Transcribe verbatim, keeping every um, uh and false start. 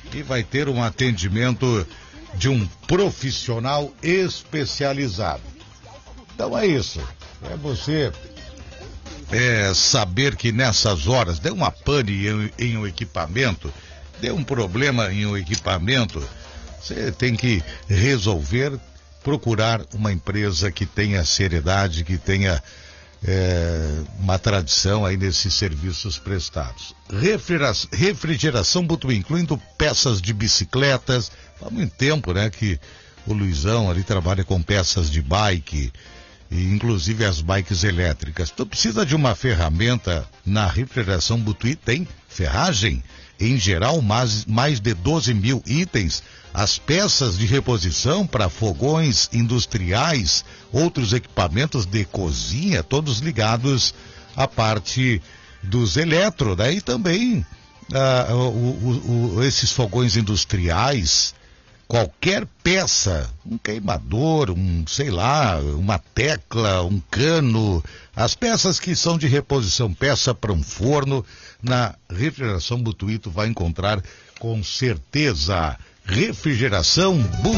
e vai ter um atendimento de um profissional especializado. Então é isso, é você é, saber que nessas horas deu uma pane em, em um equipamento, deu um problema em um equipamento, você tem que resolver, procurar uma empresa que tenha seriedade, que tenha é, uma tradição aí nesses serviços prestados. Refrigeração, refrigeração Butuí, incluindo peças de bicicletas. Há muito tempo, né, que o Luizão ali trabalha com peças de bike, e inclusive as bikes elétricas. Tu precisa de uma ferramenta na Refrigeração Butuí, tem ferragem, em geral mais, mais de doze mil itens, as peças de reposição para fogões industriais, outros equipamentos de cozinha, todos ligados à parte dos eletro, daí também ah, o, o, o, esses fogões industriais, qualquer peça, um queimador, um, sei lá, uma tecla, um cano, as peças que são de reposição, peça para um forno, na Refrigeração Butuí tu vai encontrar com certeza. Refrigeração Butuí.